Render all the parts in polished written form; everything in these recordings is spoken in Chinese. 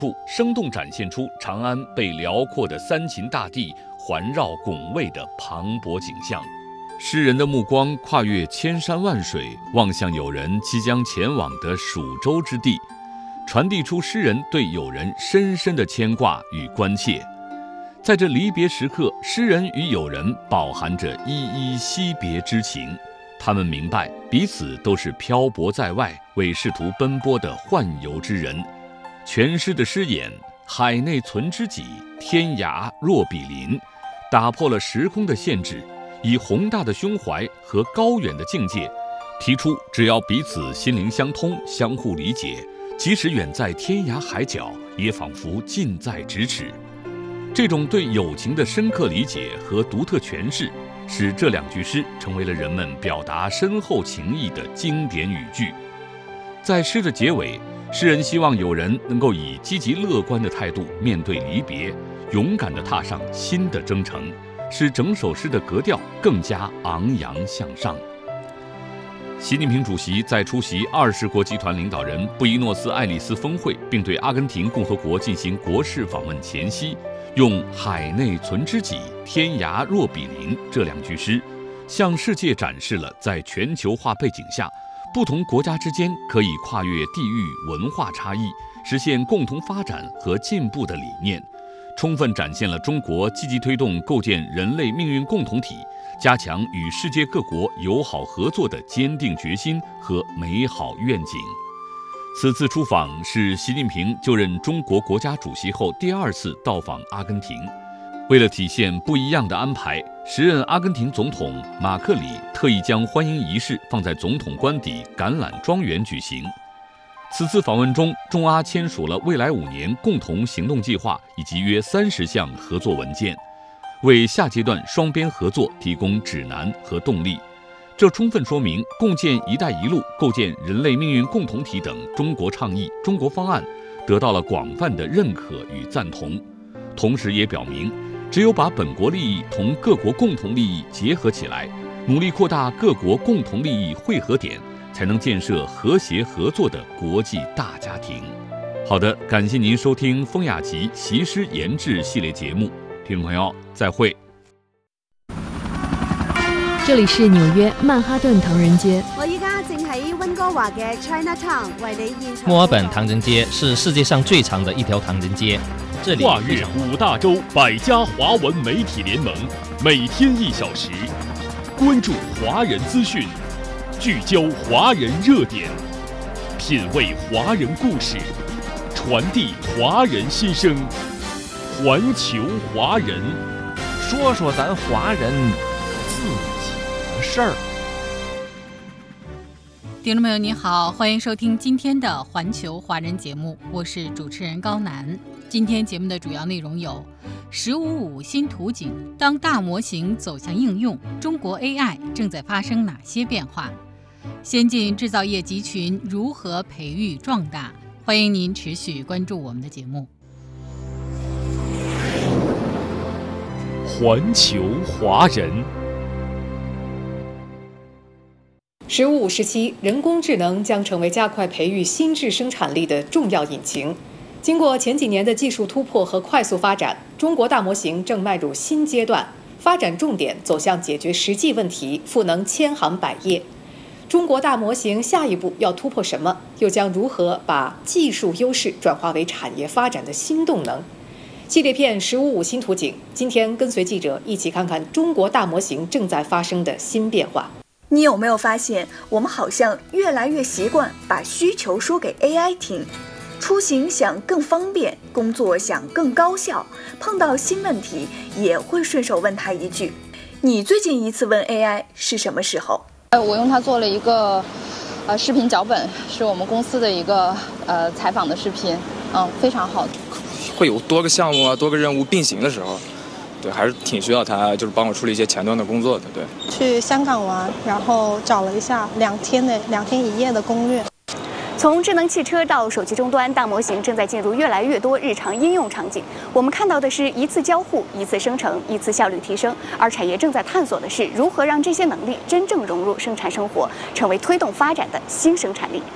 处生动展现出长安被辽阔的三秦大地环绕拱卫的磅礴景象。诗人的目光跨越千山万水，望向友人即将前往的蜀州之地，传递出诗人对友人深深的牵挂与关切。在这离别时刻，诗人与友人饱含着依依惜别之情，他们明白彼此都是漂泊在外，为仕途奔波的宦游之人。全诗的诗眼海内存知己，天涯若比邻，打破了时空的限制，以宏大的胸怀和高远的境界，提出只要彼此心灵相通，相互理解，即使远在天涯海角，也仿佛近在咫尺。这种对友情的深刻理解和独特诠释，使这两句诗成为了人们表达深厚情谊的经典语句。在诗的结尾，诗人希望友人能够以积极乐观的态度面对离别，勇敢地踏上新的征程，使整首诗的格调更加昂扬向上。习近平主席在出席20国集团领导人布宜诺斯艾利斯峰会，并对阿根廷共和国进行国事访问前夕，用海内存知己，天涯若比邻这两句诗，向世界展示了在全球化背景下，不同国家之间可以跨越地域文化差异，实现共同发展和进步的理念，充分展现了中国积极推动构建人类命运共同体，加强与世界各国友好合作的坚定决心和美好愿景。此次出访是习近平就任中国国家主席后第2次到访阿根廷。为了体现不一样的安排，时任阿根廷总统马克里特意将欢迎仪式放在总统官邸橄榄庄园举行。此次访问中，中阿签署了未来5年共同行动计划以及约30项合作文件，为下阶段双边合作提供指南和动力。这充分说明共建“一带一路”、构建人类命运共同体等中国倡议、中国方案得到了广泛的认可与赞同，同时也表明，只有把本国利益同各国共同利益结合起来，努力扩大各国共同利益汇合点，才能建设和谐合作的国际大家庭。好的，感谢您收听风雅集习诗研制系列节目，听众朋友再会。 这里是纽约曼哈顿唐人街。 我依家正喺溫哥華嘅 Chinatown 為你現場。 墨爾本唐人街是世界上最長的一條唐人街，這裡跨越5大洲100家華文媒體聯盟，每天1小時，關注華人資訊，聚焦華人熱點，品味華人故事，傳遞華人心聲，環球華人， 說說咱華人自己的事兒。 听众朋友你好，欢迎收听今天的环球华人节目，我是主持人高楠。今天节目的主要内容有15.5新图景，当大模型走向应用，中国 AI 正在发生哪些变化？先进制造业集群如何培育壮大？欢迎您持续关注我们的节目。 環球華人。 15.5时期，人工智能将成为加快培育新质生产力的重要引擎。经过前几年的技术突破和快速发展，中国大模型正迈入新阶段，发展重点走向解决实际问题，赋能千行百业。中国大模型下一步要突破什么？又将如何把技术优势转化为产业发展的新动能？系列片15.5新图景，今天跟随记者一起看看中国大模型正在发生的新变化。 你有没有发现，我们好像越来越习惯把需求说给 AI 听？出行想更方便，工作想更高效，碰到新问题也会顺手问他一句：“你最近一次问 AI 是什么时候？” 我用它做了一个视频脚本，是我们公司的一个采访的视频，非常好。 会有多个项目啊，多个任务并行的时候，对，还是挺需要它，就是帮我处理一些前端的工作的。对， 去香港玩，然后找了一下2天1夜的攻略。 从智能汽车到手机终端，大模型正在进入越来越多日常应用场景。我们看到的是一次交互、一次生成、一次效率提升，而产业正在探索的是如何让这些能力真正融入生产生活，成为推动发展的新生产力。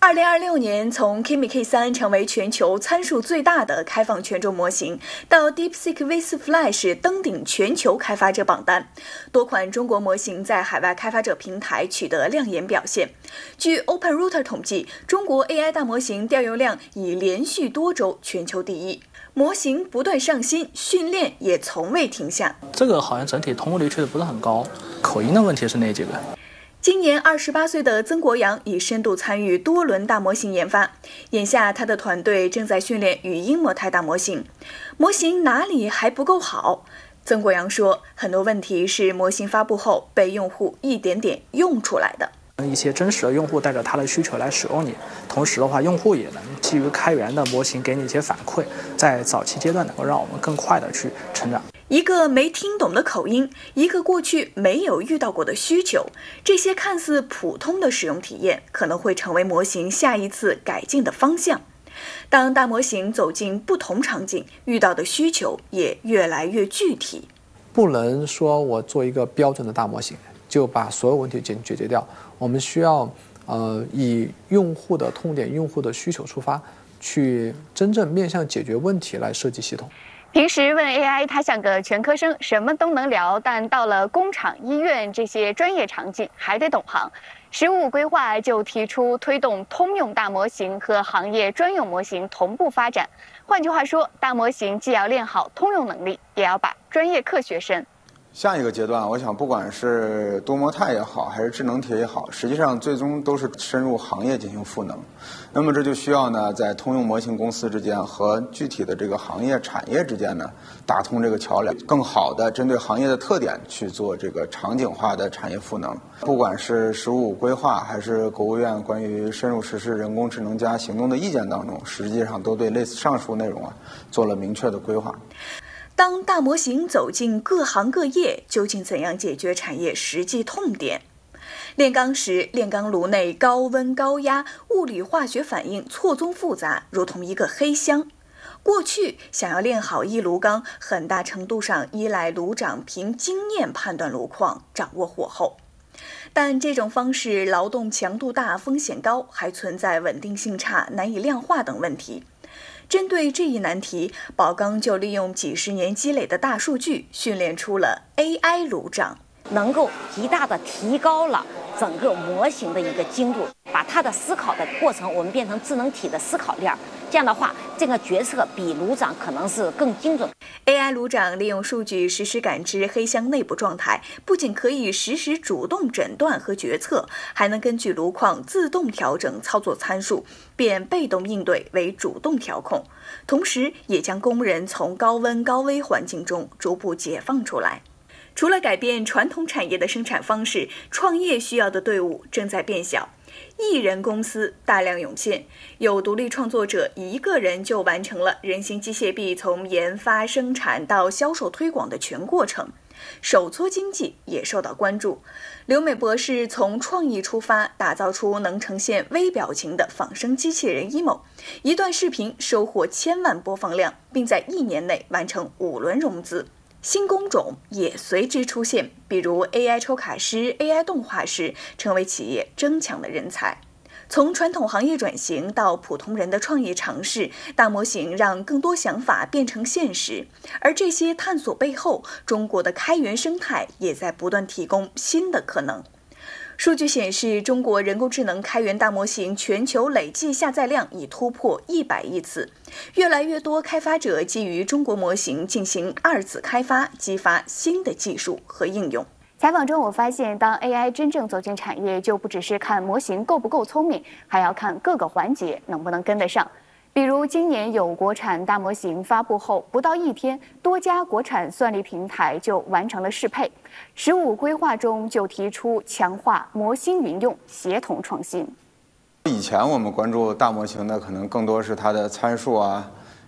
2026年，从 Kimi K3 成为全球参数最大的开放权重模型，到 DeepSeek V4 Flash 登顶全球开发者榜单，多款中国模型在海外开发者平台取得亮眼表现。据 OpenRouter 统计，中国 AI 大模型调用量已连续多周全球第一，模型不断上新，训练也从未停下。 这个好像整体通过率确实不是很高，口音的问题是那几个。 今年28岁的曾国阳已深度参与多轮大模型研发，眼下他的团队正在训练语音模态大模型。模型哪里还不够好？曾国阳说，很多问题是模型发布后被用户一点点用出来的。 一些真实的用户带着他的需求来使用你，同时的话，用户也能基于开源的模型给你一些反馈，在早期阶段能够让我们更快的去成长。 一个没听懂的口音，一个过去没有遇到过的需求，这些看似普通的使用体验，可能会成为模型下一次改进的方向。当大模型走进不同场景，遇到的需求也越来越具体。 不能说我做一个标准的大模型，就把所有问题解决掉。我们需要以用户的痛点、用户的需求出发，去真正面向解决问题来设计系统。 平时问 AI， 它像个全科生，什么都能聊，但到了工厂、医院这些专业场景，还得懂行。15规划就提出推动通用大模型和行业专用模型同步发展。换句话说，大模型既要练好通用能力，也要把专业课学深。 下一个阶段，我想不管是多模态也好，还是智能体也好，实际上最终都是深入行业进行赋能。那么这就需要呢，在通用模型公司之间和具体的这个行业产业之间呢，打通这个桥梁，更好的针对行业的特点去做这个场景化的产业赋能。不管是15规划，还是国务院关于深入实施人工智能加行动的意见当中，实际上都对类似上述内容做了明确的规划。 当大模型走进各行各业，究竟怎样解决产业实际痛点？炼钢时，炼钢炉内高温高压、物理化学反应错综复杂，如同一个黑箱。过去想要炼好一炉钢，很大程度上依赖炉长凭经验判断炉况，掌握火候。但这种方式劳动强度大、风险高，还存在稳定性差、难以量化等问题。针对这一难题，宝钢就利用几十年积累的大数据，训练出了 AI 炉长， 能够极大的提高了整个模型的一个精度，把它的思考的过程我们变成智能体的思考链。这样的话，这个决策比炉长可能是更精准。 AI 炉长利用数据实时感知黑箱内部状态，不仅可以实时主动诊断和决策，还能根据炉况自动调整操作参数，变被动应对为主动调控，同时也将工人从高温高危环境中逐步解放出来。除了改变传统产业的生产方式，创业需要的队伍正在变小。一人公司大量涌现，有独立创作者一个人就完成了人形机械臂从研发、生产到销售推广的全过程。手搓经济也受到关注。刘美博士从创意出发，打造出能呈现微表情的仿生机器人 emo， 一段视频收获1000万播放量，并在1年内完成5轮融资。新工种也随之出现，比如 AI 抽卡师、AI 动画师，成为企业争抢的人才。从传统行业转型到普通人的创业尝试，大模型让更多想法变成现实。而这些探索背后，中国的开源生态也在不断提供新的可能。数据显示，中国人工智能开源大模型全球累计下载量已突破100亿次，越来越多开发者基于中国模型进行2次开发，激发新的技术和应用。 采访中我发现，当 AI 真正走进产业，就不只是看模型够不够聪明，还要看各个环节能不能跟得上。比如今年有国产大模型发布后不到1天，多家国产算力平台就完成了适配。15规划中就提出强化模型云用，协同创新。 以前我们关注大模型的可能更多是它的参数啊、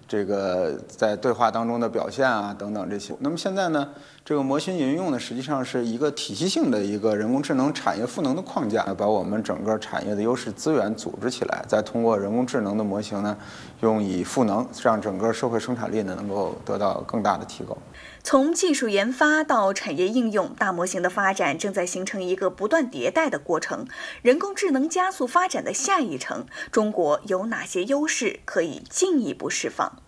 这个在对话当中的表现啊等等这些。那么现在呢，这个模型应用呢，实际上是一个体系性的一个人工智能产业赋能的框架，把我们整个产业的优势资源组织起来，再通过人工智能的模型呢，用以赋能，让整个社会生产力呢能够得到更大的提高。 从技术研发到产业应用，大模型的发展正在形成一个不断迭代的过程。人工智能加速发展的下一程，中国有哪些优势可以进一步释放？